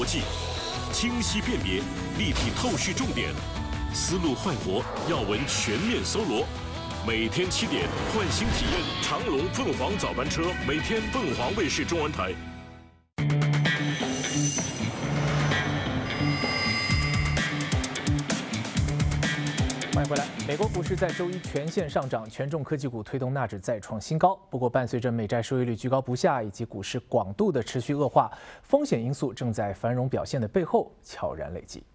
逻辑，清晰辨别，立体透视重点，思路快活，要闻全面搜罗。每天7点，换新体验长荣凤凰早班车，每天凤凰卫视中文台。 欢迎回来。美国股市在周一全线上涨，权重科技股推动纳指再创新高。不过，伴随着美债收益率居高不下以及股市广度的持续恶化，风险因素正在繁荣表现的背后悄然累积。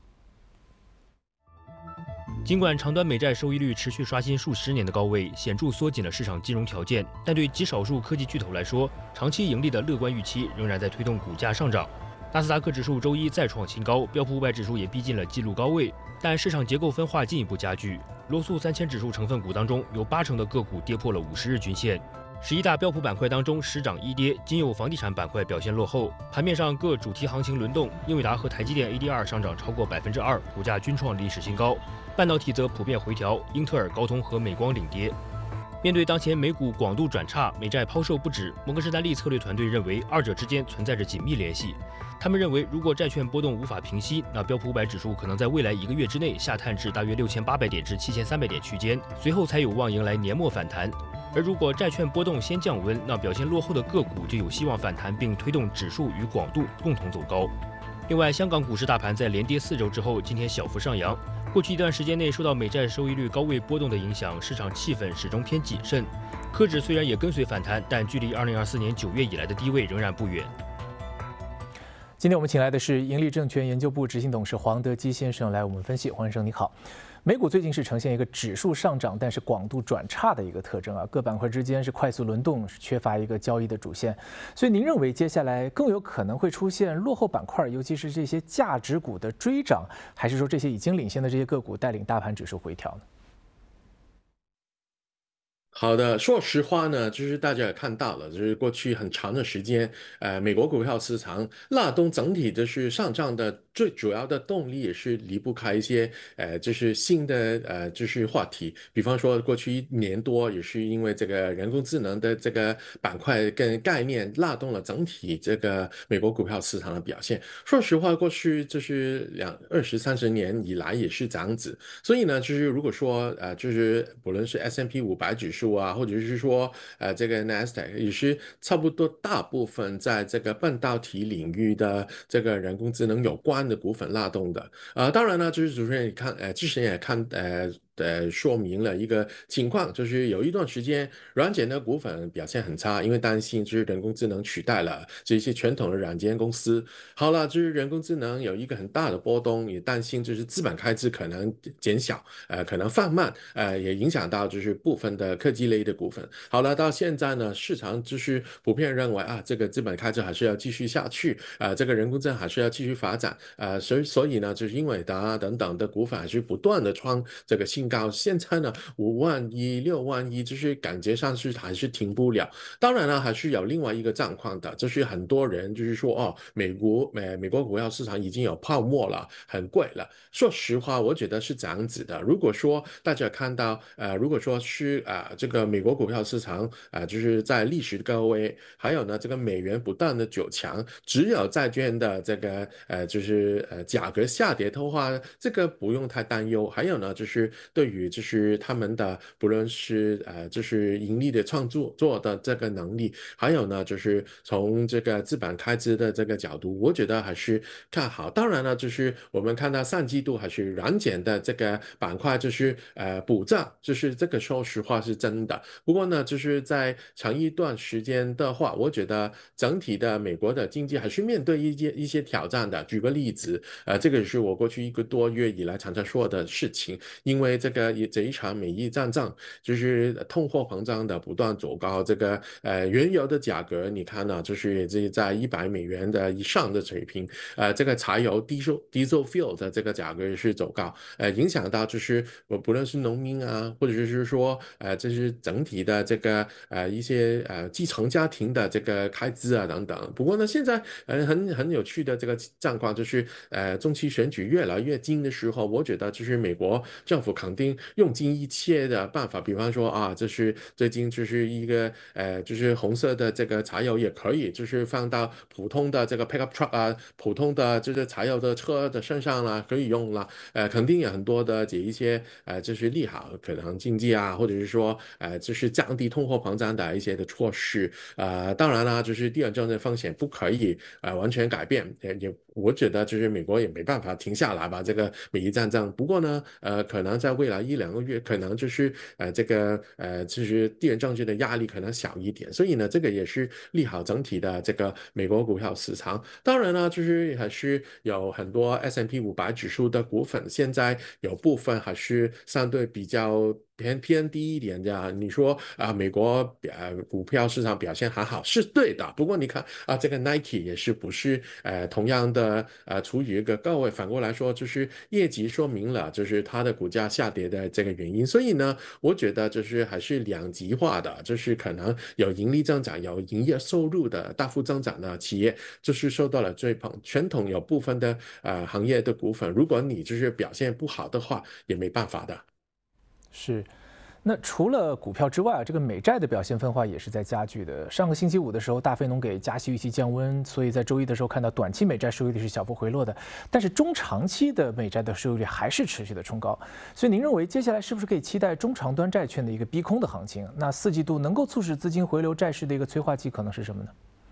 尽管长端美债收益率持续刷新数十年的高位，显著缩紧了市场金融条件，但对极少数科技巨头来说，长期盈利的乐观预期仍然在推动股价上涨。纳斯达克指数周一再创新高，标普500指数也逼近了纪录高位，但市场结构分化进一步加剧。罗素3000指数成分股当中，有80%的个股跌破了50日均线。11大标普板块当中10涨1跌，仅有房地产板块表现落后。盘面上各主题行情轮动，英伟达和台积电 ADR 上涨超过2%，股价均创历史新高。半导体则普遍回调，英特尔、高通和美光领跌。面对当前美股广度转差，美债抛售不止，摩根士丹利策略团队认为二者之间存在着紧密联系。他们认为，如果债券波动无法平息，那标普500指数可能在未来1个月之内下探至大约6800点至7300点区间，随后才有望迎来年末反弹。而如果债券波动先降温，那表现落后的个股就有希望反弹，并推动指数与广度共同走高。另外，香港股市大盘在连跌4周之后，今天小幅上扬。过去一段时间内，受到美债收益率高位波动的影响，市场气氛始终偏谨慎。科指虽然也跟随反弹，但距离2024年9月以来的低位仍然不远。 今天我们请来的是盈利证券研究部执行董事黄德基先生来我们分析。黄先生你好。美股最近是呈现一个指数上涨，但是广度转差的一个特征啊，各板块之间是快速轮动，是缺乏一个交易的主线。所以您认为接下来更有可能会出现落后板块，尤其是这些价值股的追涨，还是说这些已经领先的这些个股带领大盘指数回调呢？ 好的，说实话呢，就是大家也看到了，就是过去很长的时间，美国股票市场拉动整体就是上涨的最主要的动力也是离不开一些就是新的就是话题，比方说过去1年多也是因为这个人工智能的这个板块跟概念拉动了整体这个美国股票市场的表现。说实话，过去就是20、30年以来也是这样子，所以呢，就是如果说就是不论是 S&P 500指数啊，或者是说这个 NASDAQ 也是差不多大部分在这个半导体领域的这个人工智能有关的股份拉动的。当然呢，就是主持人也看之前也看说明了一个情况，就是有一段时间软件的股份表现很差，因为担心就是人工智能取代了这些传统的软件公司。好了，就是人工智能有一个很大的波动，也担心就是资本开支可能减小，可能放慢，也影响到就是部分的科技类的股份。好了，到现在呢，市场就是普遍认为这个资本开支还是要继续下去，这个人工智能还是要继续发展，所以呢，就是英伟达等等的股份还是不断的创这个新高。现在呢，5万亿、6万亿，就是感觉上是还是停不了。当然呢，还是有另外一个状况的，就是很多人就是说美国股票市场已经有泡沫了，很贵了。说实话，我觉得是这样子的。如果说大家看到如果说是这个美国股票市场就是在历史高位，还有呢这个美元不断的走强，只有债券的这个就是价格下跌的话，这个不用太担忧。还有呢就是对于就是他们的不论是就是盈利的创作的这个能力，还有呢就是从这个资本开支的这个角度，我觉得还是看好。当然呢，就是我们看到上季度还是软件的这个板块就是补涨，就是这个说实话是真的。不过呢，就是在长一段时间的话，我觉得整体的美国的经济还是面对一些挑战的。举个例子，这个是我过去1个多月以来常常说的事情，因为这一场美伊战争，就是通货膨胀的不断走高，这个原油的价格你看呢，就是也是在$100的以上的水平，这个柴油 diesel fuel 的这个价格也是走高，影响到就是不论是农民啊，或者是说这是整体的这个一些基层家庭的这个开支啊等等。不过呢，现在很有趣的这个状况就是中期选举越来越近的时候，我觉得就是美国政府肯定用尽一切的办法，比方说啊，这是最近就是一个就是红色的这个柴油也可以，就是放到普通的这个 pickup truck 啊，普通的这个柴油的车的身上啦，可以用了。肯定有很多的这一些就是利好可能经济啊，或者是说就是降低通货膨胀的一些的措施。当然啦，就是地缘政治风险不可以完全改变，也我觉得就是美国也没办法停下来吧，这个美伊战争。不过呢，可能在未来一两个月，可能就是这个就是地缘政治的压力可能小一点，所以呢，这个也是利好整体的这个美国股票市场。当然呢，就是还是有很多 S&P 500指数的股份，现在有部分还是相对比较偏低一点的。你说美国股票市场表现还好是对的，不过你看这个 Nike 也是不是同样的处于一个高位，反过来说就是业绩说明了就是它的股价下跌的这个原因。所以呢，我觉得就是还是两极化的，就是可能有盈利增长、有营业收入的大幅增长的企业，就是受到了追捧。传统有部分的行业的股份，如果你就是表现不好的话，也没办法的。 是。那除了股票之外啊，这个美债的表现分化也是在加剧的。上个星期五的时候，大非农给加息预期降温，所以在周一的时候看到短期美债收益率是小幅回落的，但是中长期的美债的收益率还是持续的冲高。所以您认为接下来是不是可以期待中长端债券的一个逼空的行情？那四季度能够促使资金回流债市的一个催化剂可能是什么呢？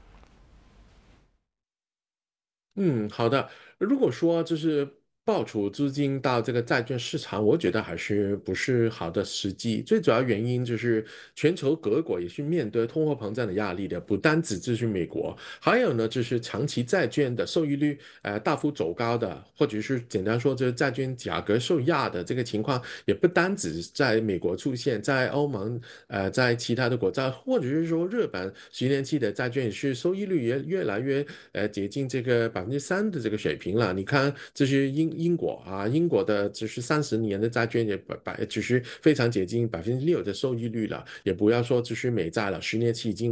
好的。如果说就是爆储资金到这个债券市场，我觉得还是不是好的时机。最主要原因就是全球各国也是面对通货膨胀的压力的，不单只是美国，还有呢就是长期债券的收益率大幅走高的，或者是简单说就是债券价格受压的这个情况，也不单只在美国出现，在欧盟在其他的国家，或者是说日本10年期的债券也是收益率也越来越接近这个3%的这个水平了。你看，这是英国啊，英国的就是30年的债券也就是非常接近6%的收益率了，也不要说就是美债了，10年期已经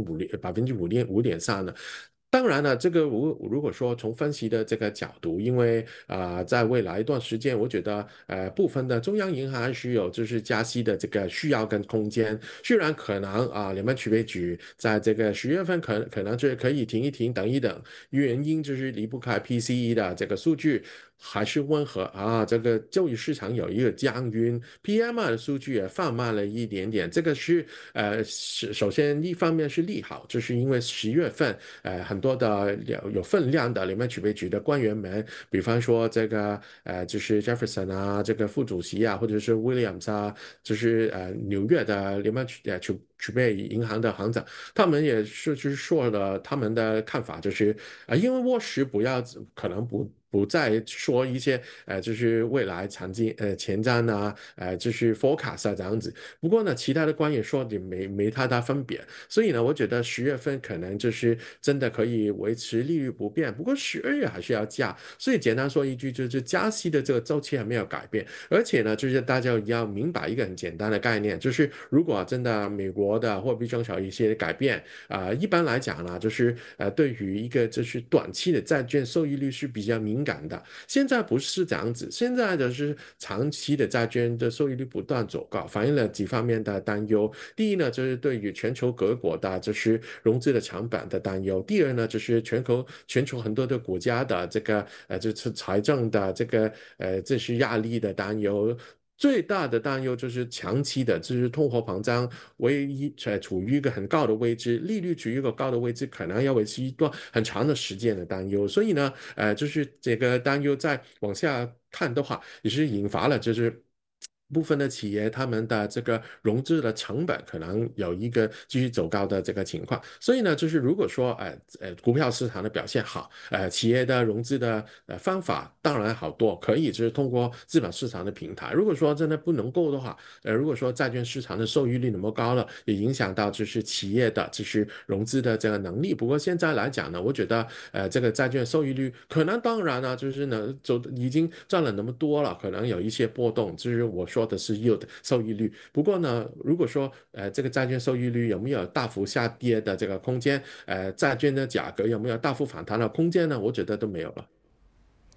5.3%了。当然了，这个如果说从分析的这个角度，因为在未来一段时间，我觉得部分的中央银行还是有就是加息的这个需要跟空间。虽然可能联邦储备局在这个10月份可能就是可以停一停，等一等，原因就是离不开 PCE 的这个数据还是温和这个就业市场有一个降温，PMI 的数据也放慢了一点点，这个是首先一方面是利好，就是因为10月份很多的有分量的联邦储备局的官员们，比方说这个就是 Jefferson 啊，这个副主席啊，或者是 Williams 啊，就是纽约的联邦储备银行的行长，他们也是就是说了他们的看法，就是因为沃什不要可能不再说一些就是未来前瞻啊，就是 forecast 这样子。不过呢，其他的官员说也没太大分别，所以呢，我觉得10月份可能就是真的可以维持利率不变，不过12月还是要加。所以简单说一句，就是加息的这个周期还没有改变，而且呢，就是大家要明白一个很简单的概念，就是如果真的美国的货币政策有一些改变一般来讲呢，就是对于一个就是短期的债券收益率是比较敏感的。现在不是这样子，现在的是长期的债券的收益率不断走高，反映了几方面的担忧。第一呢，就是对于全球各国的就是融资的成本的担忧；第二呢，就是全球很多的国家的这个就是财政的这是压力的担忧。最大的担忧就是长期的，就是通货膨胀处于一个很高的位置，利率处于一个高的位置，可能要维持一段很长的时间的担忧。所以呢，就是这个担忧再往下看的话，也是引发了就是部分的企业他们的这个融资的成本可能有一个继续走高的这个情况。所以呢，就是如果说股票市场的表现好，企业的融资的方法当然好多，可以就是通过资本市场的平台。如果说真的不能够的话，如果说债券市场的收益率那么高了，也影响到就是企业的就是融资的这个能力。不过现在来讲呢，我觉得这个债券收益率可能当然呢，就是呢已经赚了那么多了，可能有一些波动，就是我说的是 yield 收益率。不过呢，如果说这个债券收益率有没有大幅下跌的这个空间，债券的价格有没有大幅反弹的空间呢？我觉得都没有了。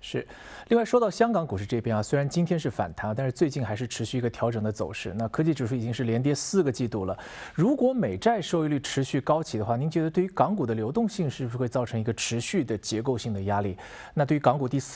是，另外说到香港股市这边啊，虽然今天是反弹，但是最近还是持续一个调整的走势。那科技指数已经是连跌4个季度了。如果美债收益率持续高企的话，您觉得对于港股的流动性是不是会造成一个持续的结构性的压力？那对于港股第4